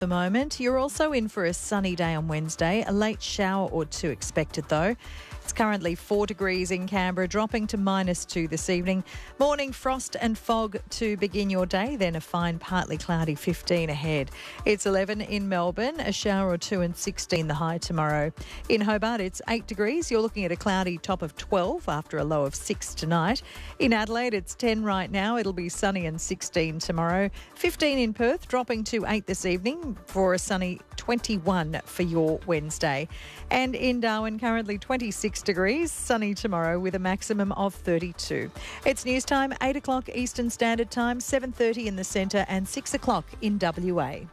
The moment. You're also in for a sunny day on Wednesday. A late shower or two expected though. It's currently 4 degrees in Canberra, dropping to -2 this evening. Morning frost and fog to begin your day, then a fine partly cloudy 15 ahead. It's 11 in Melbourne, a shower or two and 16 the high tomorrow. In Hobart it's 8 degrees. You're looking at a cloudy top of 12 after a low of 6 tonight. In Adelaide it's 10 right now. It'll be sunny and 16 tomorrow. 15 in Perth, dropping to 8 this evening for a sunny 21 for your Wednesday. And in Darwin, currently 26 degrees, sunny tomorrow with a maximum of 32. It's news time, 8 o'clock Eastern Standard Time, 7:30 in the centre and 6 o'clock in WA.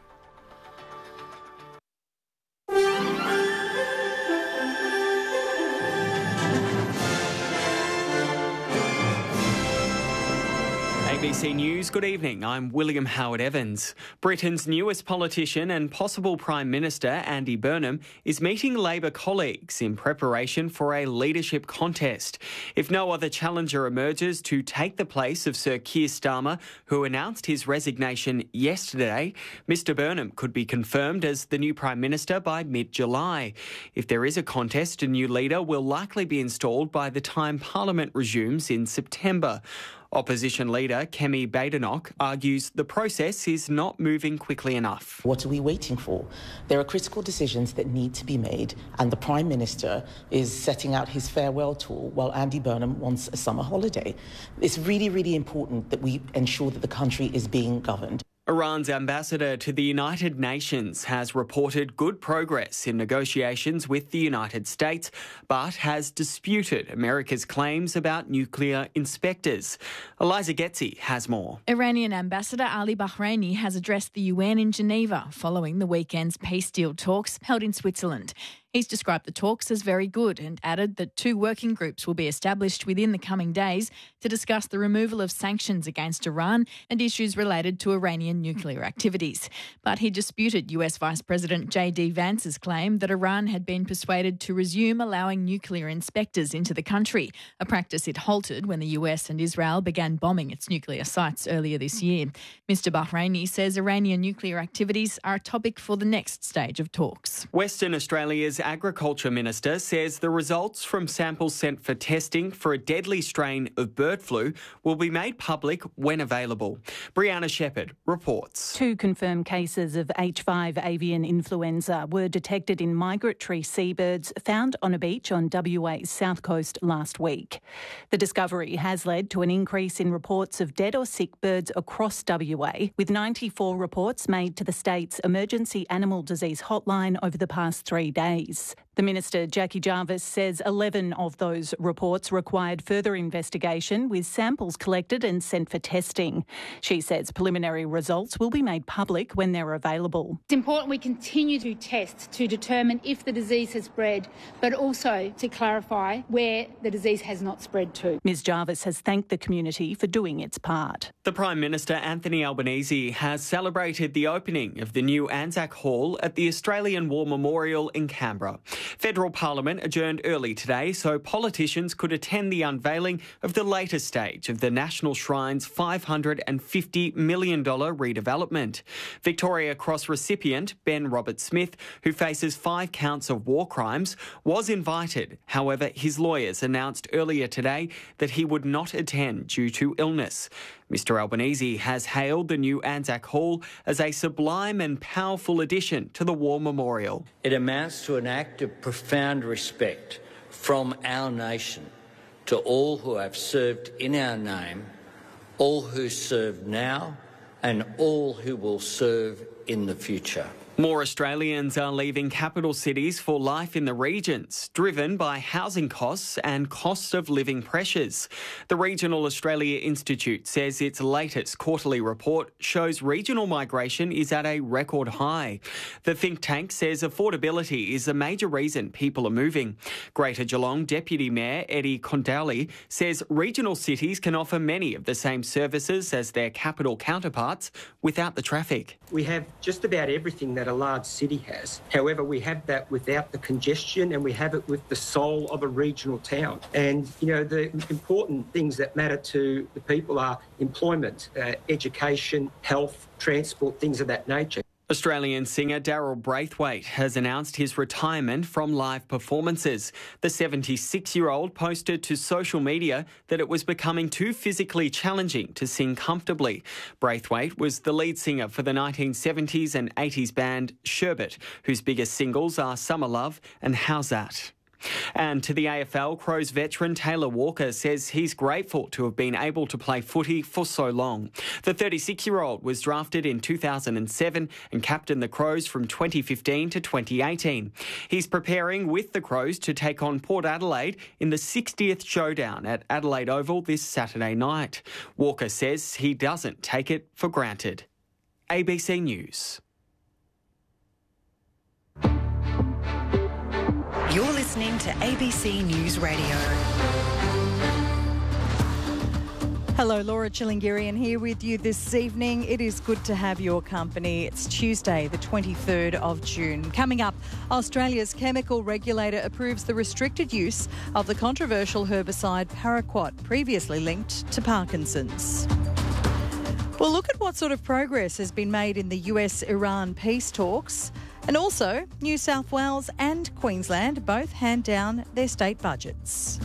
ABC News, good evening. I'm William Howard Evans. Britain's newest politician and possible Prime Minister, Andy Burnham, is meeting Labor colleagues in preparation for a leadership contest. If no other challenger emerges to take the place of Sir Keir Starmer, who announced his resignation yesterday, Mr Burnham could be confirmed as the new Prime Minister by mid-July. If there is a contest, a new leader will likely be installed by the time Parliament resumes in September. Opposition leader Kemi Badenoch argues the process is not moving quickly enough. What are we waiting for? There are critical decisions that need to be made, and the Prime Minister is setting out his farewell tour while Andy Burnham wants a summer holiday. It's really, really important that we ensure that the country is being governed. Iran's ambassador to the United Nations has reported good progress in negotiations with the United States, but has disputed America's claims about nuclear inspectors. Eliza Getzi has more. Iranian ambassador Ali Bahraini has addressed the UN in Geneva following the weekend's peace deal talks held in Switzerland. He's described the talks as very good and added that 2 working groups will be established within the coming days to discuss the removal of sanctions against Iran and issues related to Iranian nuclear activities. But he disputed US Vice President J.D. Vance's claim that Iran had been persuaded to resume allowing nuclear inspectors into the country, a practice it halted when the US and Israel began bombing its nuclear sites earlier this year. Mr. Bahraini says Iranian nuclear activities are a topic for the next stage of talks. Western Australia's Agriculture Minister says the results from samples sent for testing for a deadly strain of bird flu will be made public when available. Brianna Shepherd reports. 2 confirmed cases of H5 avian influenza were detected in migratory seabirds found on a beach on WA's south coast last week. The discovery has led to an increase in reports of dead or sick birds across WA, with 94 reports made to the state's emergency animal disease hotline over the past 3 days. The Minister, Jackie Jarvis, says 11 of those reports required further investigation, with samples collected and sent for testing. She says preliminary results will be made public when they're available. It's important we continue to test to determine if the disease has spread, but also to clarify where the disease has not spread to. Ms Jarvis has thanked the community for doing its part. The Prime Minister, Anthony Albanese, has celebrated the opening of the new Anzac Hall at the Australian War Memorial in Canberra. Federal Parliament adjourned early today so politicians could attend the unveiling of the latest stage of the National Shrine's $550 million redevelopment. Victoria Cross recipient Ben Robert Smith, who faces 5 counts of war crimes, was invited. However, his lawyers announced earlier today that he would not attend due to illness. Mr Albanese has hailed the new Anzac Hall as a sublime and powerful addition to the War Memorial. It amounts to an act of profound respect from our nation to all who have served in our name, all who serve now and all who will serve in the future. More Australians are leaving capital cities for life in the regions, driven by housing costs and cost of living pressures. The Regional Australia Institute says its latest quarterly report shows regional migration is at a record high. The think tank says affordability is a major reason people are moving. Greater Geelong Deputy Mayor Eddie Condowley says regional cities can offer many of the same services as their capital counterparts without the traffic. We have just about everything that a large city has. However, we have that without the congestion, and we have it with the soul of a regional town. And, you know, the important things that matter to the people are employment, education, health, transport, things of that nature. Australian singer Daryl Braithwaite has announced his retirement from live performances. The 76-year-old posted to social media that it was becoming too physically challenging to sing comfortably. Braithwaite was the lead singer for the 1970s and 80s band Sherbet, whose biggest singles are Summer Love and How's That? And to the AFL, Crows veteran Taylor Walker says he's grateful to have been able to play footy for so long. The 36-year-old was drafted in 2007 and captained the Crows from 2015 to 2018. He's preparing with the Crows to take on Port Adelaide in the 60th showdown at Adelaide Oval this Saturday night. Walker says he doesn't take it for granted. ABC News. You're listening to ABC News Radio. Hello, Laura Chilingirian here with you this evening. It is good to have your company. It's Tuesday, the 23rd of June. Coming up, Australia's chemical regulator approves the restricted use of the controversial herbicide Paraquat, previously linked to Parkinson's. We'll look at what sort of progress has been made in the US-Iran peace talks. And also, New South Wales and Queensland both hand down their state budgets.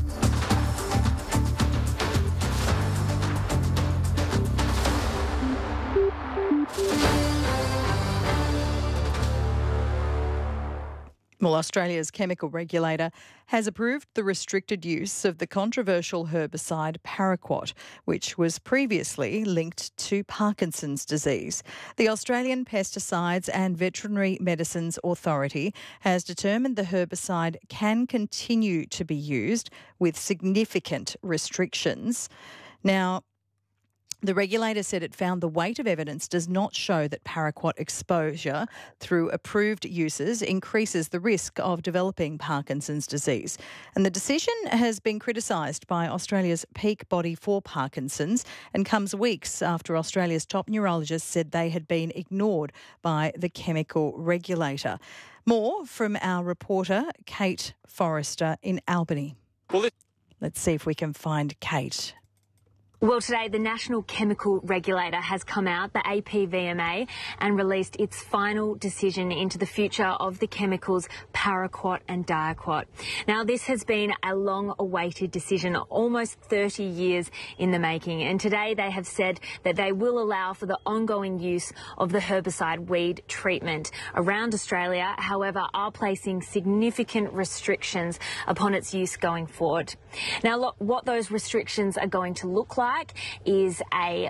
Well, Australia's chemical regulator has approved the restricted use of the controversial herbicide Paraquat, which was previously linked to Parkinson's disease. The Australian Pesticides and Veterinary Medicines Authority has determined the herbicide can continue to be used with significant restrictions. Now, the regulator said it found the weight of evidence does not show that Paraquat exposure through approved uses increases the risk of developing Parkinson's disease. And the decision has been criticised by Australia's peak body for Parkinson's and comes weeks after Australia's top neurologists said they had been ignored by the chemical regulator. More from our reporter, Kate Forrester in Albany. Let's see if we can find Kate. Well, today the National Chemical Regulator has come out, the APVMA, and released its final decision into the future of the chemicals Paraquat and Diaquat. Now, this has been a long-awaited decision, almost 30 years in the making, and today they have said that they will allow for the ongoing use of the herbicide weed treatment around Australia, however, are placing significant restrictions upon its use going forward. Now, what those restrictions are going to look like is a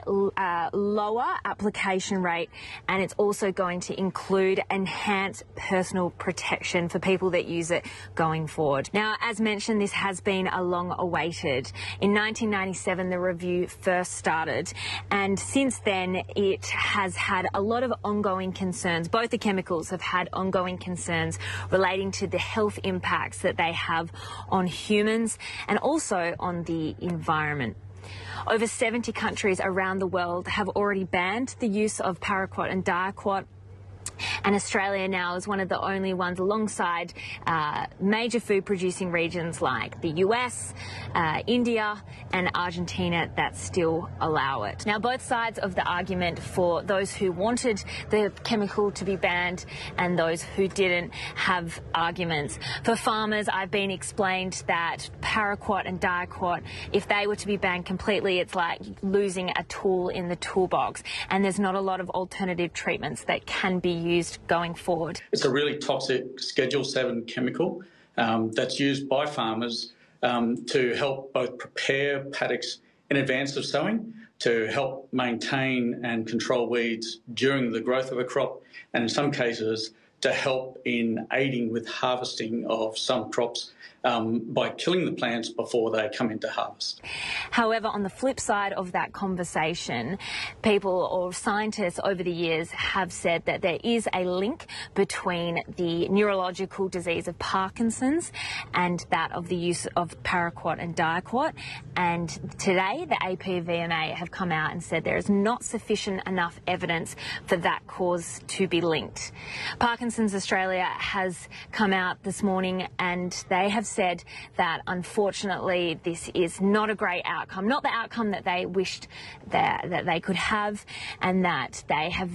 lower application rate, and it's also going to include enhanced personal protection for people that use it going forward. Now, as mentioned, this has been a long-awaited. In 1997, the review first started, and since then it has had a lot of ongoing concerns. Both the chemicals have had ongoing concerns relating to the health impacts that they have on humans and also on the environment. Over 70 countries around the world have already banned the use of Paraquat and Diaquat, and Australia now is one of the only ones alongside major food-producing regions like the US, India and Argentina that still allow it. Now, both sides of the argument, for those who wanted the chemical to be banned and those who didn't, have arguments. For farmers, I've been explained that Paraquat and Diaquat, if they were to be banned completely, it's like losing a tool in the toolbox, and there's not a lot of alternative treatments that can be used going forward. It's a really toxic Schedule 7 chemical that's used by farmers to help both prepare paddocks in advance of sowing, to help maintain and control weeds during the growth of a crop, and in some cases to help in aiding with harvesting of some crops by killing the plants before they come into harvest. However, on the flip side of that conversation, people or scientists over the years have said that there is a link between the neurological disease of Parkinson's and that of the use of Paraquat and Diaquat. And today, the APVMA have come out and said there is not sufficient enough evidence for that cause to be linked. Parkinson's Parkinson's Australia has come out this morning and they have said that unfortunately this is not a great outcome, not the outcome that they wished that they could have, and that they have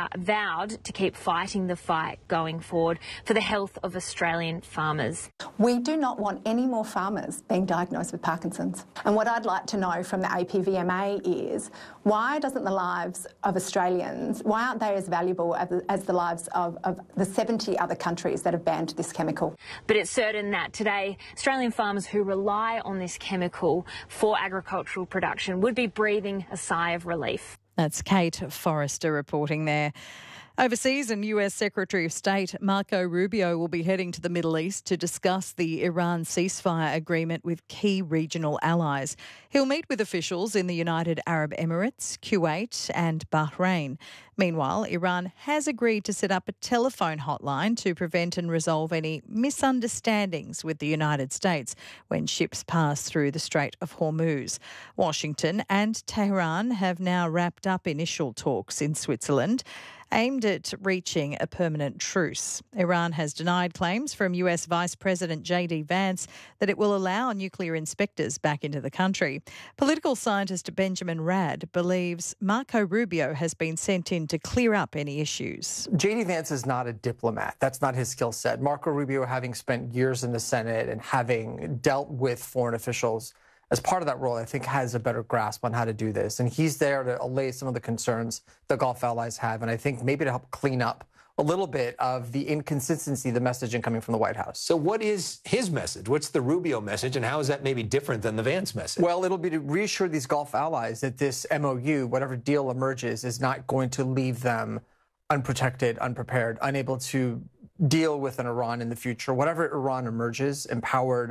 vowed to keep fighting the fight going forward for the health of Australian farmers. We do not want any more farmers being diagnosed with Parkinson's. And what I'd like to know from the APVMA is, why doesn't the lives of Australians, why aren't they as valuable as the lives of the 70 other countries that have banned this chemical? But it's certain that today Australian farmers who rely on this chemical for agricultural production would be breathing a sigh of relief. That's Kate Forrester reporting there. Overseas, and US Secretary of State Marco Rubio will be heading to the Middle East to discuss the Iran ceasefire agreement with key regional allies. He'll meet with officials in the United Arab Emirates, Kuwait and Bahrain. Meanwhile, Iran has agreed to set up a telephone hotline to prevent and resolve any misunderstandings with the United States when ships pass through the Strait of Hormuz. Washington and Tehran have now wrapped up initial talks in Switzerland aimed at reaching a permanent truce. Iran has denied claims from US Vice President J.D. Vance that it will allow nuclear inspectors back into the country. Political scientist Benjamin Radd believes Marco Rubio has been sent in to clear up any issues. J.D. Vance is not a diplomat. That's not his skill set. Marco Rubio, having spent years in the Senate and having dealt with foreign officials as part of that role, I think has a better grasp on how to do this. And he's there to allay some of the concerns the Gulf allies have, and I think maybe to help clean up a little bit of the inconsistency, the messaging coming from the White House. So what is his message? What's the Rubio message, and how is that maybe different than the Vance message? Well, it'll be to reassure these Gulf allies that this MOU, whatever deal emerges, is not going to leave them unprotected, unprepared, unable to deal with an Iran in the future. Whatever Iran emerges, empowered,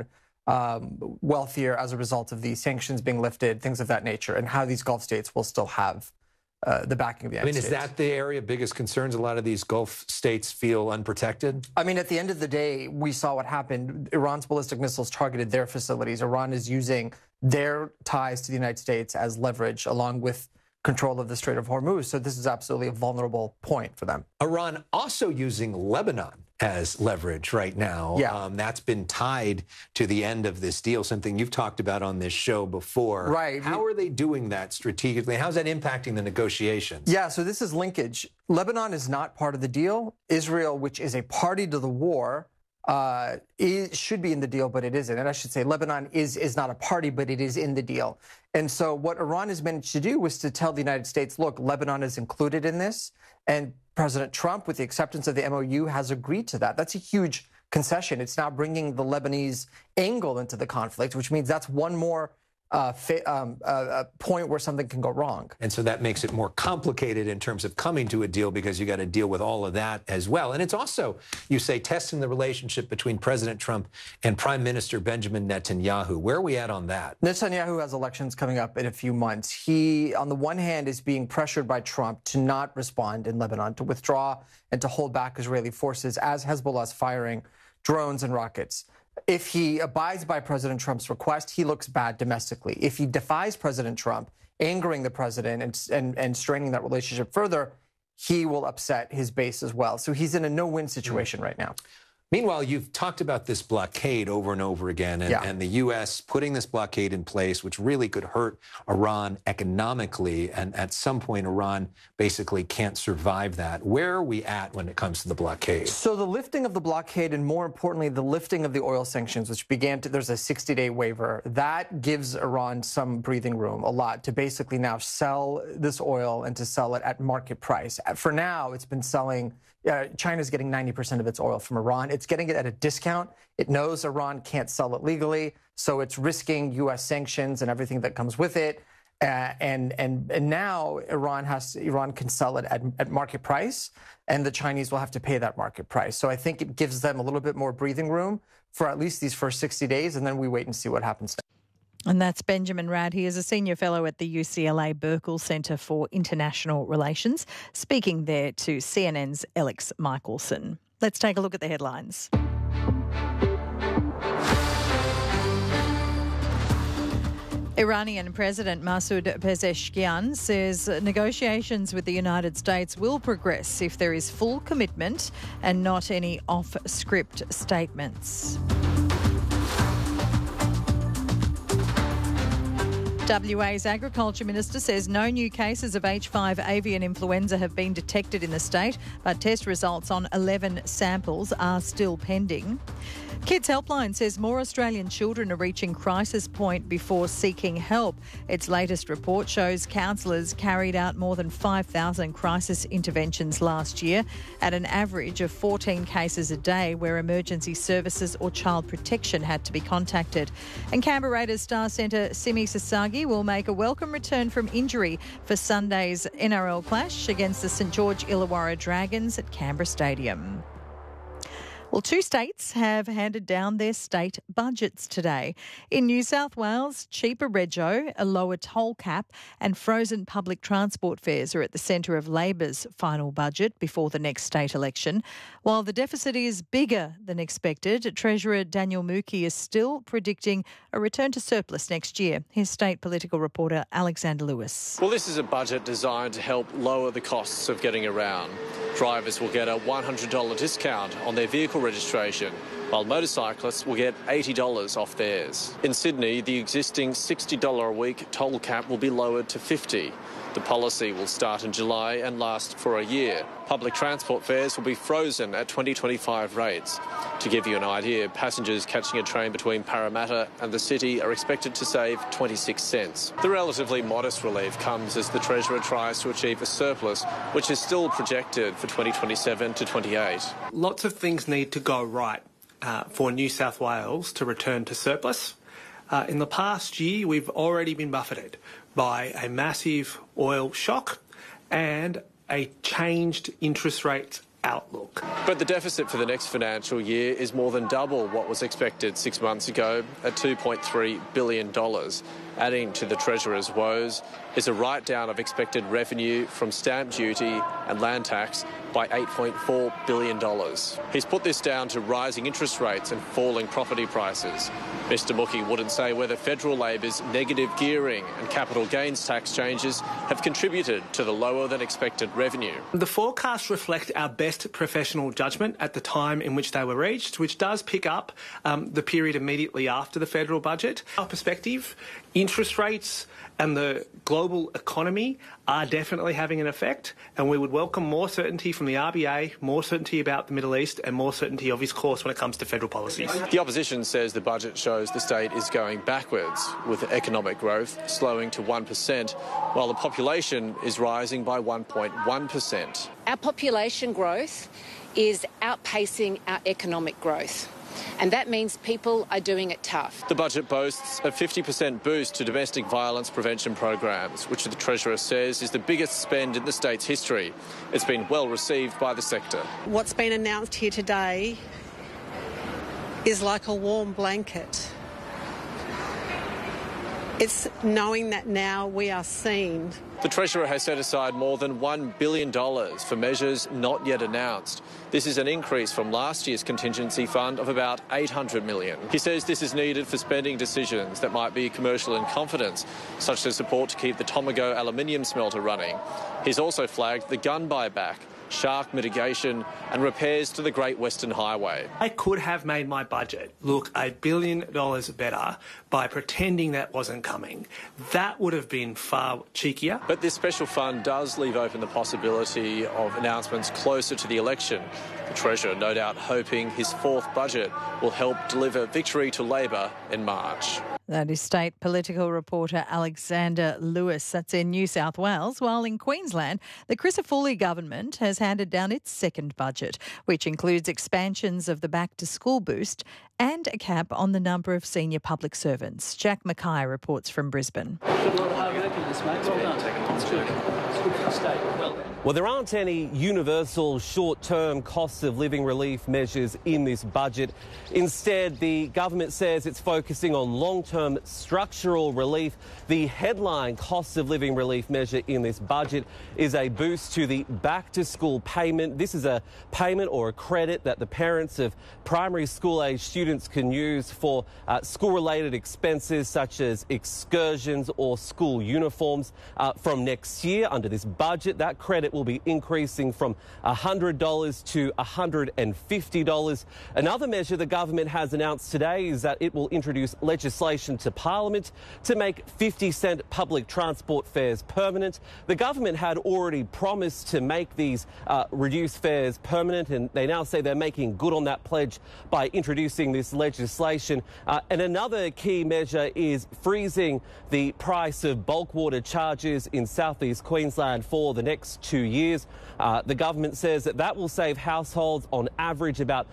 wealthier as a result of these sanctions being lifted, things of that nature, and how these Gulf states will still have the backing of the United States. Is that the area of biggest concerns? A lot of these Gulf states feel unprotected? I mean, at the end of the day, we saw what happened. Iran's ballistic missiles targeted their facilities. Iran is using their ties to the United States as leverage, along with control of the Strait of Hormuz. So this is absolutely a vulnerable point for them. Iran also using Lebanon as leverage right now. Yeah. That's been tied to the end of this deal, something you've talked about on this show before. Right. How are they doing that strategically? How's that impacting the negotiations? Yeah, so this is linkage. Lebanon is not part of the deal. Israel, which is a party to the war, should be in the deal, but it isn't. And I should say Lebanon is not a party, but it is in the deal. And so what Iran has managed to do was to tell the United States, look, Lebanon is included in this. And President Trump, with the acceptance of the MOU, has agreed to that. That's a huge concession. It's now bringing the Lebanese angle into the conflict, which means that's one more point where something can go wrong. And so that makes it more complicated in terms of coming to a deal, because you got to deal with all of that as well. And it's also, you say, testing the relationship between President Trump and Prime Minister Benjamin Netanyahu. Where are we at on that? Netanyahu has elections coming up in a few months. He, on the one hand, is being pressured by Trump to not respond in Lebanon, to withdraw and to hold back Israeli forces as Hezbollah's firing drones and rockets. If he abides by President Trump's request, he looks bad domestically. If he defies President Trump, angering the president and straining that relationship further, he will upset his base as well. So he's in a no-win situation right now. Meanwhile, you've talked about this blockade over and over again, and the U.S. putting this blockade in place, which really could hurt Iran economically. And at some point, Iran basically can't survive that. Where are we at when it comes to the blockade? So the lifting of the blockade, and more importantly, the lifting of the oil sanctions, which began to, there's a 60-day waiver, that gives Iran some breathing room, a lot, to basically now sell this oil and to sell it at market price. For now, it's been selling, China's getting 90% of its oil from Iran. It's getting it at a discount. It knows Iran can't sell it legally, so it's risking U.S. sanctions and everything that comes with it. And now Iran can sell it at market price, and the Chinese will have to pay that market price. So I think it gives them a little bit more breathing room for at least these first 60 days, and then we wait and see what happens next. And that's Benjamin Radd. He is a senior fellow at the UCLA Berkel Centre for International Relations, speaking there to CNN's Alex Michelson. Let's take a look at the headlines. Iranian President Masoud Pezeshkian says negotiations with the United States will progress if there is full commitment and not any off-script statements. WA's Agriculture Minister says no new cases of H5 avian influenza have been detected in the state, but test results on 11 samples are still pending. Kids Helpline says more Australian children are reaching crisis point before seeking help. Its latest report shows counsellors carried out more than 5,000 crisis interventions last year at an average of 14 cases a day where emergency services or child protection had to be contacted. And Canberra Raiders star centre Simi Sasagi will make a welcome return from injury for Sunday's NRL clash against the St George Illawarra Dragons at Canberra Stadium. Well, 2 states have handed down their state budgets today. In New South Wales, cheaper rego, a lower toll cap and frozen public transport fares are at the centre of Labor's final budget before the next state election. While the deficit is bigger than expected, Treasurer Daniel Mookhey is still predicting a return to surplus next year. Here's state political reporter Alexander Lewis. Well, this is a budget designed to help lower the costs of getting around. Drivers will get a $100 discount on their vehicle registration, while motorcyclists will get $80 off theirs. In Sydney, the existing $60 a week toll cap will be lowered to $50. The policy will start in July and last for a year. Public transport fares will be frozen at 2025 rates. To give you an idea, passengers catching a train between Parramatta and the city are expected to save 26 cents. The relatively modest relief comes as the Treasurer tries to achieve a surplus, which is still projected for 2027 to 28. Lots of things need to go right for New South Wales to return to surplus. In the past year, we've already been buffeted by a massive oil shock and a changed interest rate outlook. But the deficit for the next financial year is more than double what was expected 6 months ago at $2.3 billion. Adding to the Treasurer's woes is a write-down of expected revenue from stamp duty and land tax by $8.4 billion. He's put this down to rising interest rates and falling property prices. Mr Mookhey wouldn't say whether federal Labor's negative gearing and capital gains tax changes have contributed to the lower than expected revenue. The forecasts reflect our best professional judgment at the time in which they were reached, which does pick up the period immediately after the federal budget. Our perspective, interest rates and the global economy are definitely having an effect, and we would welcome more certainty from the RBA, more certainty about the Middle East and more certainty of his course when it comes to federal policies. The opposition says the budget shows the state is going backwards, with economic growth slowing to 1%, while the population is rising by 1.1%. Our population growth is outpacing our economic growth. And that means people are doing it tough. The budget boasts a 50% boost to domestic violence prevention programs, which the Treasurer says is the biggest spend in the state's history. It's been well received by the sector. What's been announced here today is like a warm blanket. It's knowing that now we are seen. The Treasurer has set aside more than $1 billion for measures not yet announced. This is an increase from last year's contingency fund of about $800 million. He says this is needed for spending decisions that might be commercial in confidence, such as support to keep the Tomago aluminium smelter running. He's also flagged the gun buyback, shark mitigation and repairs to the Great Western Highway. I could have made my budget look $1 billion better by pretending that wasn't coming. That would have been far cheekier. But this special fund does leave open the possibility of announcements closer to the election. The Treasurer no doubt hoping his fourth budget will help deliver victory to Labor in March. That is state political reporter Alexander Lewis. That's in New South Wales. While in Queensland, the Crisafulli government has handed down its second budget, which includes expansions of the back-to-school boost and a cap on the number of senior public servants. Jack Mackay reports from Brisbane. Goodness, mate. Well done. It's good. It's good for the state. Well done. Well, there aren't any universal short-term cost of living relief measures in this budget. Instead, the government says it's focusing on long-term structural relief. The headline cost of living relief measure in this budget is a boost to the back-to-school payment. This is a payment or a credit that the parents of primary school-age students can use for school-related expenses such as excursions or school uniforms. From next year, under this budget, that credit will be increasing from $100 to $150. Another measure the government has announced today is that it will introduce legislation to Parliament to make 50-cent public transport fares permanent. The government had already promised to make these reduced fares permanent, and they now say they're making good on that pledge by introducing this legislation. And another key measure is freezing the price of bulk water charges in southeast Queensland for the next 2 years. The government says that will save households on average about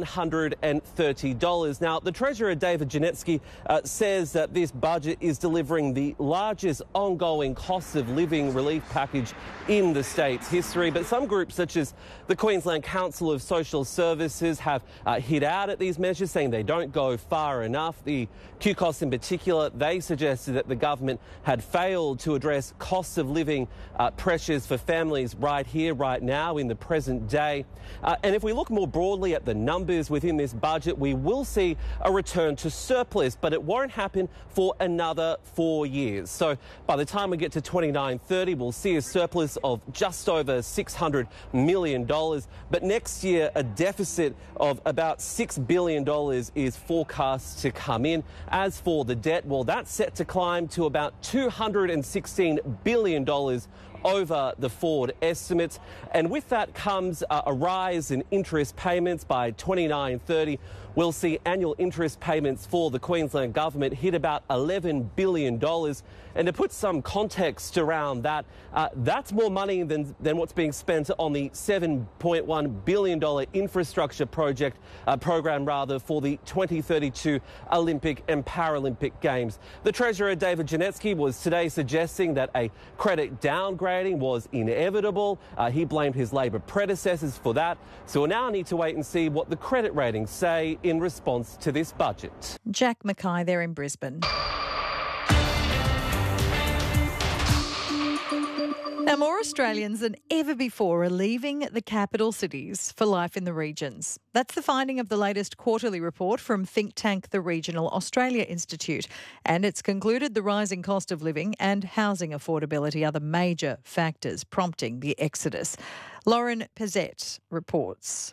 $130. Now, the Treasurer, David Janetsky, says that this budget is delivering the largest ongoing cost of living relief package in the state's history. But some groups, such as the Queensland Council of Social Services, have hit out at these measures, saying they don't go far enough. The QCOS in particular, they suggested that the government had failed to address cost of living pressures for families right here, right now, in the present day. And if we look more broadly at the numbers within this budget, we will see a return to surplus, but it won't happen for another 4 years. So by the time we get to 29-30, we'll see a surplus of just over $600 million. But next year, a deficit of about $6 billion is forecast to come in. As for the debt, well, that's set to climb to about $216 billion over the forward estimates. And with that comes a rise in interest payments. By 29-30, we'll see annual interest payments for the Queensland government hit about $11 billion. And to put some context around that, that's more money than what's being spent on the $7.1 billion infrastructure program for the 2032 Olympic and Paralympic Games. The Treasurer, David Janetsky, was today suggesting that a credit downgrading was inevitable. He blamed his Labor predecessors for that. So we'll now need to wait and see what the credit ratings say in response to this budget. Jack Mackay there in Brisbane. Now, more Australians than ever before are leaving the capital cities for life in the regions. That's the finding of the latest quarterly report from think tank the Regional Australia Institute. And it's concluded the rising cost of living and housing affordability are the major factors prompting the exodus. Lauren Pezzett reports.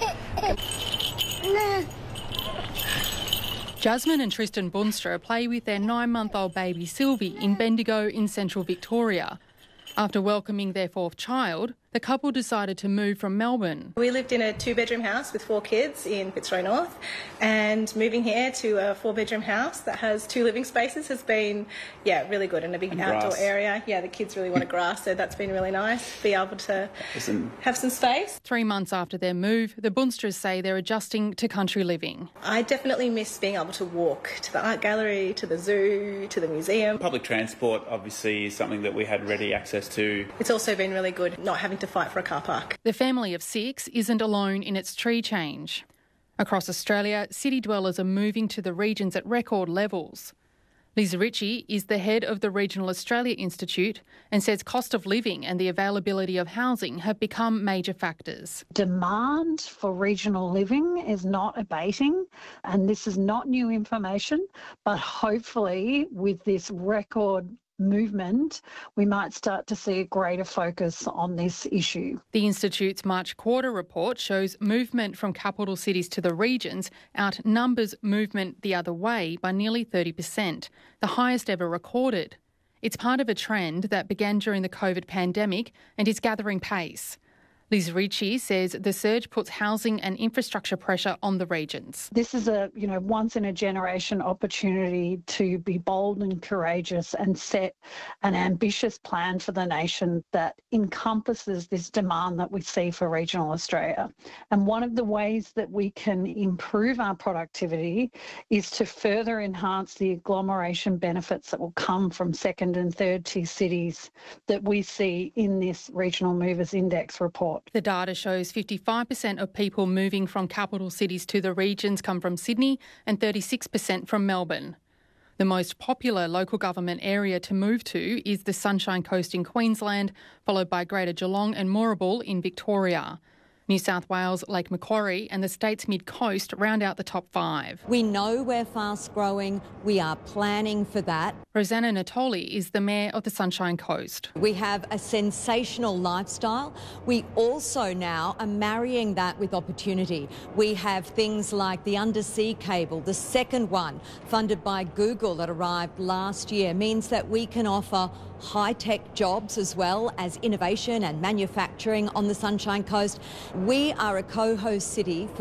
Jasmine and Tristan Bunstra play with their 9-month-old baby Sylvie in Bendigo in central Victoria. After welcoming their 4th child, the couple decided to move from Melbourne. We lived in a 2-bedroom house with 4 kids in Fitzroy North, and moving here to a 4-bedroom house that has 2 living spaces has been, really good, and a big outdoor area. Yeah, the kids really want grass, so that's been really nice, be able to have some space. 3 months after their move, the Bunstras say they're adjusting to country living. I definitely miss being able to walk to the art gallery, to the zoo, to the museum. Public transport obviously is something that we had ready access to. It's also been really good not having to fight for a car park. The family of 6 isn't alone in its tree change. Across Australia, city dwellers are moving to the regions at record levels. Lisa Ritchie is the head of the Regional Australia Institute and says cost of living and the availability of housing have become major factors. Demand for regional living is not abating, and this is not new information, but hopefully with this record movement, we might start to see a greater focus on this issue. The Institute's March quarter report shows movement from capital cities to the regions outnumbers movement the other way by nearly 30%, the highest ever recorded. It's part of a trend that began during the COVID pandemic and is gathering pace. Liz Ritchie says the surge puts housing and infrastructure pressure on the regions. This is a once in a generation opportunity to be bold and courageous and set an ambitious plan for the nation that encompasses this demand that we see for regional Australia. And one of the ways that we can improve our productivity is to further enhance the agglomeration benefits that will come from second and third tier cities that we see in this Regional Movers Index report. The data shows 55% of people moving from capital cities to the regions come from Sydney and 36% from Melbourne. The most popular local government area to move to is the Sunshine Coast in Queensland, followed by Greater Geelong and Moorabool in Victoria. New South Wales, Lake Macquarie and the state's mid-coast round out the top 5. We know we're fast growing. We are planning for that. Rosanna Natoli is the Mayor of the Sunshine Coast. We have a sensational lifestyle. We also now are marrying that with opportunity. We have things like the undersea cable, the second one, funded by Google that arrived last year, means that we can offer high-tech jobs as well as innovation and manufacturing on the Sunshine Coast. We are a co-host city for